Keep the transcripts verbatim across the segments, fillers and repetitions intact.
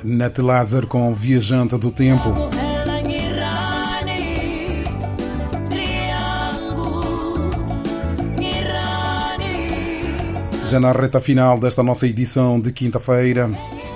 Nat Lázaro com Viajante do Tempo. Já na reta final desta nossa edição de quinta-feira,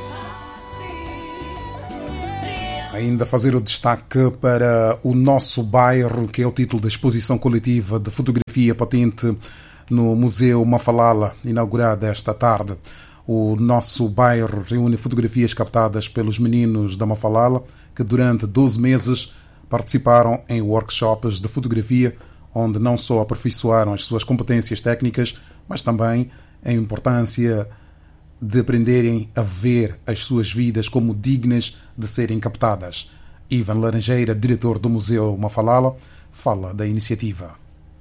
ainda fazer o destaque para o Nosso Bairro, que é o título da exposição coletiva de fotografia patente no Museu Mafalala, inaugurada esta tarde. O Nosso Bairro reúne fotografias captadas pelos meninos da Mafalala, que durante doze meses participaram em workshops de fotografia, onde não só aperfeiçoaram as suas competências técnicas, mas também a importância de aprenderem a ver as suas vidas como dignas de serem captadas. Ivan Laranjeira, diretor do Museu Mafalala, fala da iniciativa.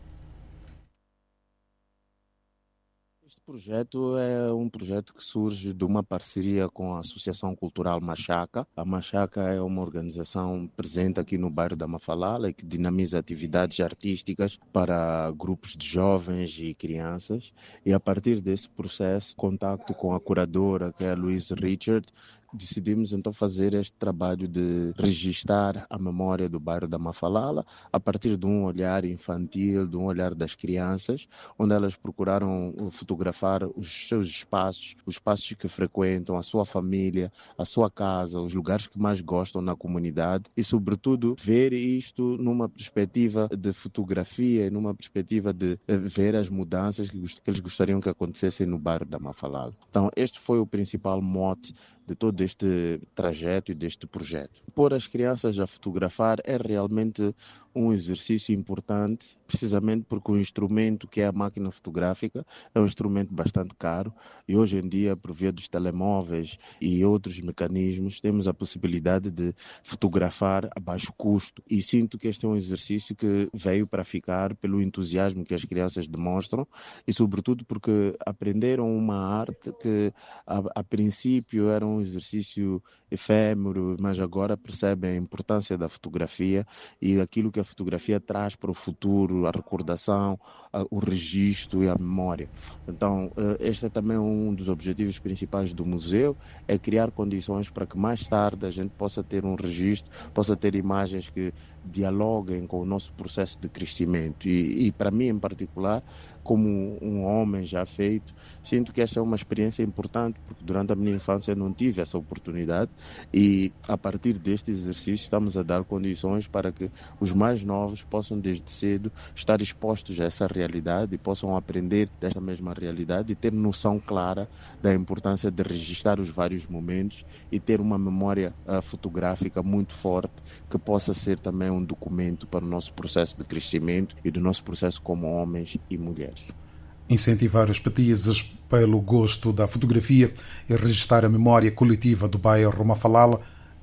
Este projeto é um projeto que surge de uma parceria com a Associação Cultural Machaca. A Machaca é uma organização presente aqui no bairro da Mafalala e que dinamiza atividades artísticas para grupos de jovens e crianças. E a partir desse processo, contacto com a curadora, que é a Louise Richard, decidimos então fazer este trabalho de registar a memória do bairro da Mafalala a partir de um olhar infantil, de um olhar das crianças, onde elas procuraram fotografar os seus espaços, os espaços que frequentam, a sua família, a sua casa, os lugares que mais gostam na comunidade e, sobretudo, ver isto numa perspectiva de fotografia, numa perspectiva de ver as mudanças que eles gostariam que acontecessem no bairro da Mafalala. Então, este foi o principal mote de todo este trajeto e deste projeto. Pôr as crianças a fotografar é realmente um exercício importante, precisamente porque o instrumento que é a máquina fotográfica é um instrumento bastante caro e hoje em dia, por via dos telemóveis e outros mecanismos, temos a possibilidade de fotografar a baixo custo. E sinto que este é um exercício que veio para ficar pelo entusiasmo que as crianças demonstram e, sobretudo, porque aprenderam uma arte que, a, a princípio, era um exercício efêmero, mas agora percebem a importância da fotografia e aquilo que a fotografia traz para o futuro, a recordação, o registro e a memória. Então, este é também um dos objetivos principais do museu, é criar condições para que mais tarde a gente possa ter um registro, possa ter imagens que dialoguem com o nosso processo de crescimento. E, e para mim, em particular, como um homem já feito, sinto que esta é uma experiência importante, porque durante a minha infância não tive essa oportunidade e, a partir deste exercício, estamos a dar condições para que os mais novos possam, desde cedo, estar expostos a essa realidade e possam aprender desta mesma realidade e ter noção clara da importância de registrar os vários momentos e ter uma memória uh, fotográfica muito forte que possa ser também um documento para o nosso processo de crescimento e do nosso processo como homens e mulheres. Incentivar os petizes pelo gosto da fotografia e registrar a memória coletiva do bairro Mafalala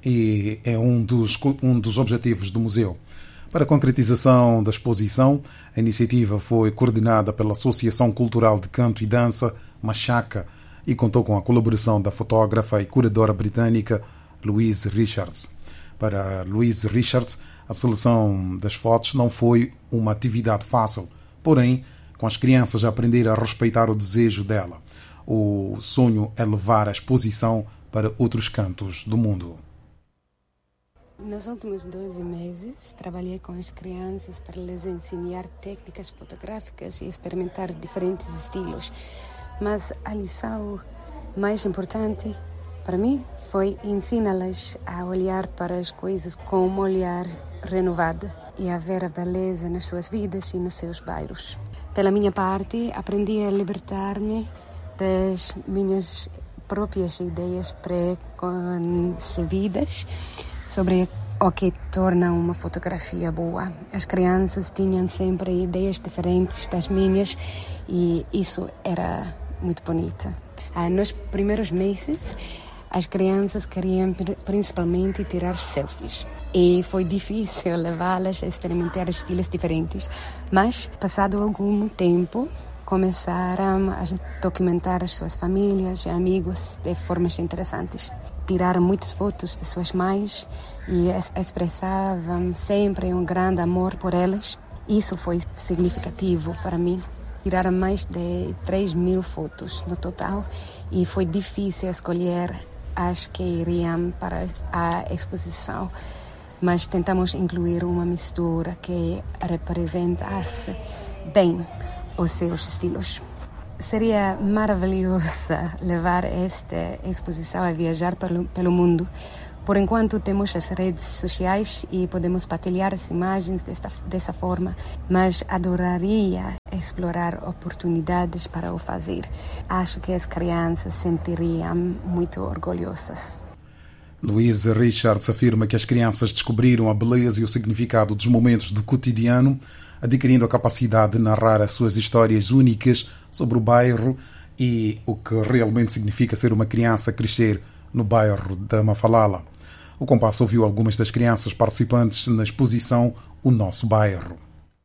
é um dos, um dos objetivos do museu. Para a concretização da exposição, a iniciativa foi coordenada pela Associação Cultural de Canto e Dança Machaca e contou com a colaboração da fotógrafa e curadora britânica Louise Richards. Para Louise Richards, a seleção das fotos não foi uma atividade fácil, porém, com as crianças a aprender a respeitar o desejo dela. O sonho é levar a exposição para outros cantos do mundo. Nos últimos doze meses, trabalhei com as crianças para lhes ensinar técnicas fotográficas e experimentar diferentes estilos. Mas a lição mais importante para mim foi ensiná-las a olhar para as coisas com um olhar renovado e a ver a beleza nas suas vidas e nos seus bairros. Pela minha parte, aprendi a libertar-me das minhas próprias ideias pré-concebidas sobre o que torna uma fotografia boa. As crianças tinham sempre ideias diferentes das minhas e isso era muito bonito. Ah, nos primeiros meses, as crianças queriam principalmente tirar selfies. E foi difícil levá-las a experimentar estilos diferentes. Mas, passado algum tempo, começaram a documentar as suas famílias e amigos de formas interessantes. Tiraram muitas fotos de suas mães e expressavam sempre um grande amor por elas. Isso foi significativo para mim. Tiraram mais de três mil fotos no total e foi difícil escolher as que iriam para a exposição, mas tentamos incluir uma mistura que representasse bem os seus estilos. Seria maravilhoso levar esta exposição a viajar pelo, pelo mundo. Por enquanto temos as redes sociais e podemos partilhar as imagens desta, dessa forma, mas adoraria explorar oportunidades para o fazer. Acho que as crianças se sentiriam muito orgulhosas. Louise Richards afirma que as crianças descobriram a beleza e o significado dos momentos do cotidiano, adquirindo a capacidade de narrar as suas histórias únicas sobre o bairro e o que realmente significa ser uma criança crescer no bairro da Mafalala. O Compasso ouviu algumas das crianças participantes na exposição O Nosso Bairro.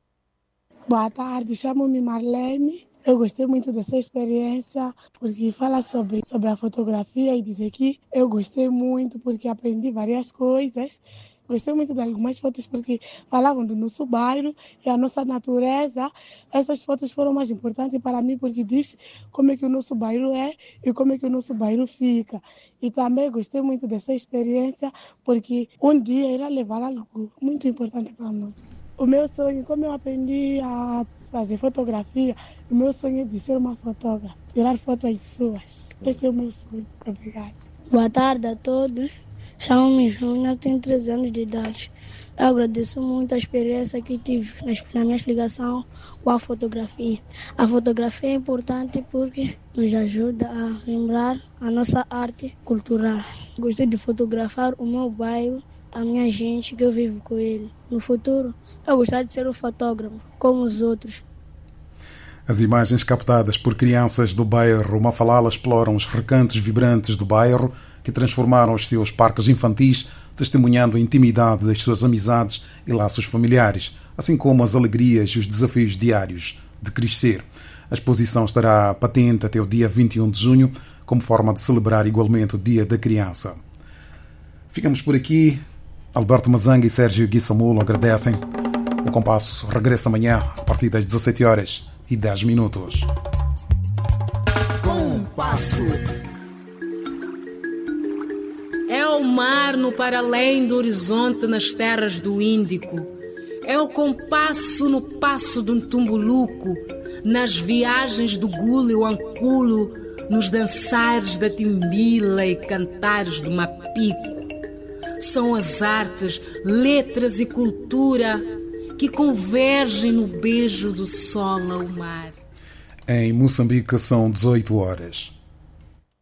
Boa tarde, chamo-me Marlene. Eu gostei muito dessa experiência porque fala sobre, sobre a fotografia e dizer que eu gostei muito porque aprendi várias coisas. Gostei muito de algumas fotos porque falavam do nosso bairro e a nossa natureza. Essas fotos foram mais importantes para mim porque diz como é que o nosso bairro é e como é que o nosso bairro fica. E também gostei muito dessa experiência porque um dia irá levar algo muito importante para nós. O meu sonho, como eu aprendi a fazer fotografia, o meu sonho é de ser uma fotógrafa, tirar fotos das pessoas. Esse é o meu sonho. Obrigada. Boa tarde a todos. Chamo-me Júnior, tenho treze anos de idade. Eu agradeço muito a experiência que tive na minha ligação com a fotografia. A fotografia é importante porque nos ajuda a lembrar a nossa arte cultural. Gostei de fotografar o meu bairro, a minha gente que eu vivo com ele. No futuro, eu gostaria de ser um fotógrafo, como os outros. As imagens captadas por crianças do bairro Mafalala exploram os recantos vibrantes do bairro que transformaram os seus parques infantis, testemunhando a intimidade das suas amizades e laços familiares, assim como as alegrias e os desafios diários de crescer. A exposição estará patente até o dia vinte e um de junho, como forma de celebrar igualmente o Dia da Criança. Ficamos por aqui. Alberto Mazanga e Sérgio Guissamulo agradecem. O Compasso regressa amanhã a partir das dezassete horas e dez minutos. Compasso. É o mar no para além do horizonte nas terras do Índico. É o compasso no passo de um tumbuluco, nas viagens do gulo e o anculo, nos dançares da timbila e cantares do mapico. São as artes, letras e cultura que convergem no beijo do sol ao mar. Em Moçambique são dezoito horas.